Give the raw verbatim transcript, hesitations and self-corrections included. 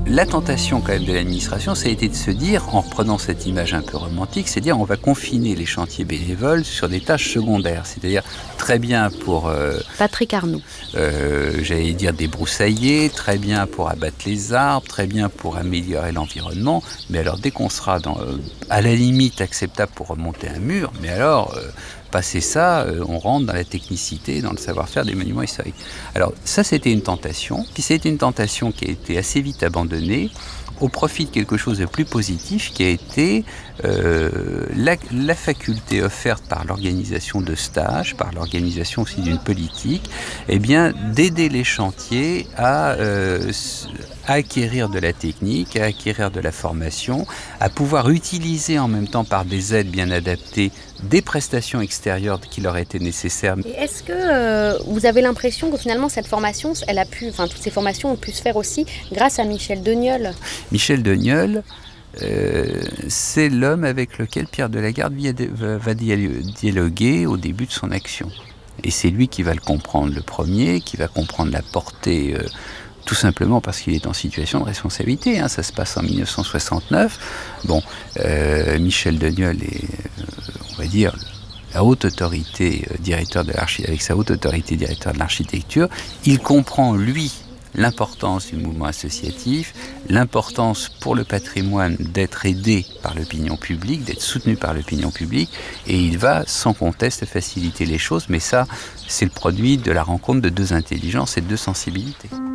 la tentation quand même de l'administration, ça a été de se dire, en reprenant cette image un peu romantique, c'est dire on va confiner les chantiers bénévoles sur des tâches secondaires, c'est-à-dire très bien pour... Euh, Patrick Arnoux. Euh, j'allais dire débroussailler, très bien pour abattre les arbres, très bien pour améliorer l'environnement, mais alors dès qu'on sera dans, euh, à la limite acceptable pour remonter un mur, mais alors... Euh, Passer ça, euh, on rentre dans la technicité, dans le savoir-faire des monuments historiques. Alors ça, c'était une tentation. Puis c'était une tentation qui a été assez vite abandonnée au profit de quelque chose de plus positif qui a été euh, la, la faculté offerte par l'organisation de stages, par l'organisation aussi d'une politique, eh bien, d'aider les chantiers à, euh, à acquérir de la technique, à acquérir de la formation, à pouvoir utiliser en même temps par des aides bien adaptées des prestations extérieures qui leur étaient nécessaires. Et est-ce que euh, vous avez l'impression que finalement cette formation, elle a pu, enfin toutes ces formations ont pu se faire aussi grâce à Michel Degneul? Michel Degneul, euh, c'est l'homme avec lequel Pierre Delagarde va dialoguer au début de son action. Et c'est lui qui va le comprendre le premier, qui va comprendre la portée, euh, tout simplement parce qu'il est en situation de responsabilité. Hein, ça se passe en dix-neuf cent soixante-neuf. Bon, euh, Michel Degneul est, euh, on va dire, la haute autorité euh, directeur de l'architecture, avec sa haute autorité directeur de l'architecture, il comprend, lui, l'importance du mouvement associatif, l'importance pour le patrimoine d'être aidé par l'opinion publique, d'être soutenu par l'opinion publique, et il va sans conteste faciliter les choses, mais ça, c'est le produit de la rencontre de deux intelligences et de deux sensibilités.